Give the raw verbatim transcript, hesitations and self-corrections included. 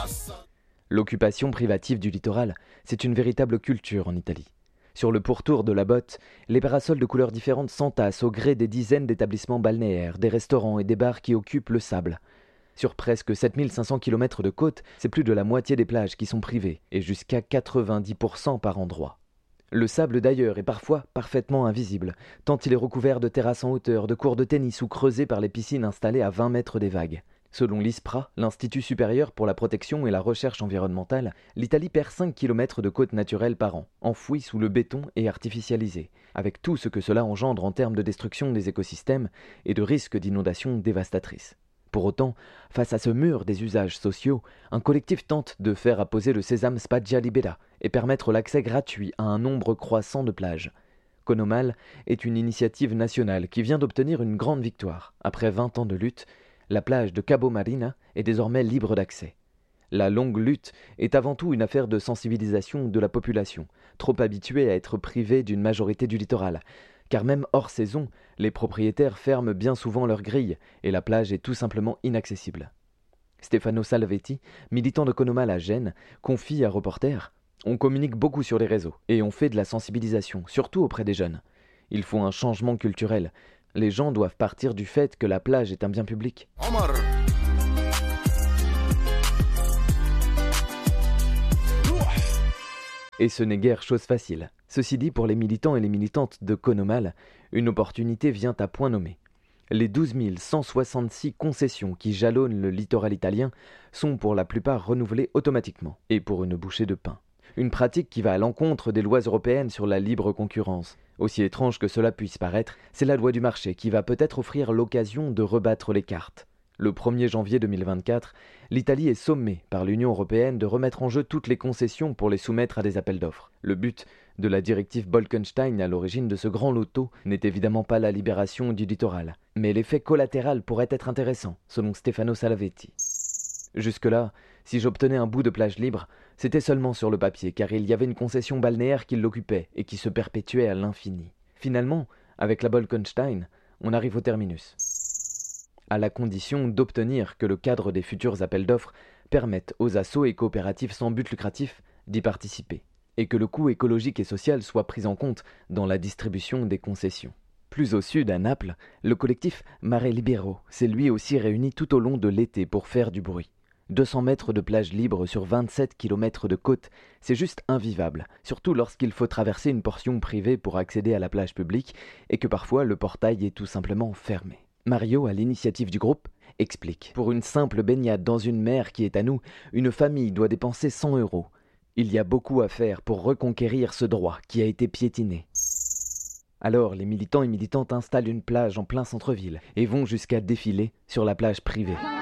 L'occupation privative du littoral, c'est une véritable culture en Italie. Sur le pourtour de la Botte, les parasols de couleurs différentes s'entassent au gré des dizaines d'établissements balnéaires, des restaurants et des bars qui occupent le sable. Sur presque sept mille cinq cents kilomètres de côte, c'est plus de la moitié des plages qui sont privées, et jusqu'à quatre-vingt-dix pour cent par endroit. Le sable d'ailleurs est parfois parfaitement invisible, tant il est recouvert de terrasses en hauteur, de cours de tennis ou creusé par les piscines installées à vingt mètres des vagues. Selon l'ISPRA, l'Institut supérieur pour la protection et la recherche environnementale, l'Italie perd cinq kilomètres de côte naturelle par an, enfouis sous le béton et artificialisés, avec tout ce que cela engendre en termes de destruction des écosystèmes et de risques d'inondations dévastatrices. Pour autant, face à ce mur des usages sociaux, un collectif tente de faire apposer le sésame Spiaggia Libera et permettre l'accès gratuit à un nombre croissant de plages. Conomal est une initiative nationale qui vient d'obtenir une grande victoire. Après vingt ans de lutte, la plage de Cabo Marina est désormais libre d'accès. La longue lutte est avant tout une affaire de sensibilisation de la population, trop habituée à être privée d'une majorité du littoral. Car même hors saison, les propriétaires ferment bien souvent leurs grilles et la plage est tout simplement inaccessible. Stefano Salvetti, militant de Conomal à Gênes, confie à Reporter « On communique beaucoup sur les réseaux et on fait de la sensibilisation, surtout auprès des jeunes. Il faut un changement culturel. Les gens doivent partir du fait que la plage est un bien public. » Omar. Et ce n'est guère chose facile. Ceci dit, pour les militants et les militantes de Conomal, une opportunité vient à point nommé. Les douze mille cent soixante-six concessions qui jalonnent le littoral italien sont pour la plupart renouvelées automatiquement, et pour une bouchée de pain. Une pratique qui va à l'encontre des lois européennes sur la libre concurrence. Aussi étrange que cela puisse paraître, c'est la loi du marché qui va peut-être offrir l'occasion de rebattre les cartes. Le premier janvier deux mille vingt-quatre, l'Italie est sommée par l'Union européenne de remettre en jeu toutes les concessions pour les soumettre à des appels d'offres. Le but de la directive Bolkestein à l'origine de ce grand loto n'est évidemment pas la libération du littoral, mais l'effet collatéral pourrait être intéressant, selon Stefano Salvetti. Jusque-là, si j'obtenais un bout de plage libre, c'était seulement sur le papier, car il y avait une concession balnéaire qui l'occupait et qui se perpétuait à l'infini. Finalement, avec la Bolkestein, on arrive au terminus. À la condition d'obtenir que le cadre des futurs appels d'offres permette aux assos et coopératives sans but lucratif d'y participer, et que le coût écologique et social soit pris en compte dans la distribution des concessions. Plus au sud, à Naples, le collectif Mare Libero s'est lui aussi réuni tout au long de l'été pour faire du bruit. deux cents mètres de plage libre sur vingt-sept kilomètres de côte, c'est juste invivable, surtout lorsqu'il faut traverser une portion privée pour accéder à la plage publique et que parfois le portail est tout simplement fermé. Mario, à l'initiative du groupe, explique. Pour une simple baignade dans une mer qui est à nous, une famille doit dépenser cent euros. Il y a beaucoup à faire pour reconquérir ce droit qui a été piétiné. Alors, les militants et militantes installent une plage en plein centre-ville et vont jusqu'à défiler sur la plage privée.